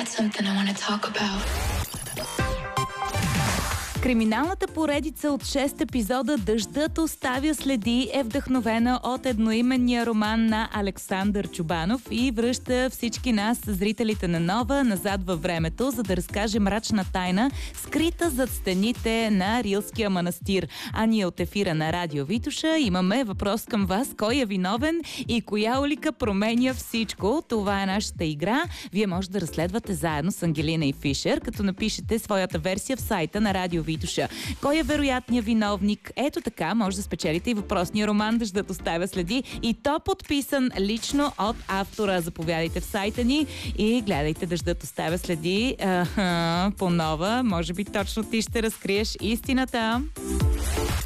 got something I want to talk about. Криминалната поредица от 6 епизода "Дъждът оставя следи" е вдъхновена от едноименния роман на Александър Чубанов и връща всички нас, зрителите на Нова, назад във времето, за да разкаже мрачна тайна, скрита зад стените на Рилския манастир. А ние от ефира на Радио Витоша имаме въпрос към вас: кой е виновен и коя улика променя всичко? Това е нашата игра. Вие може да разследвате заедно с Ангелина и Фишер, като напишете своята версия в сайта на Радио Витоша. Кой е вероятният виновник? Ето така може да спечелите и въпросния роман "Дъждът оставя следи", и то подписан лично от автора. Заповядайте в сайта ни и гледайте "Дъждът оставя следи" по Нова. Може би точно ти ще разкриеш истината.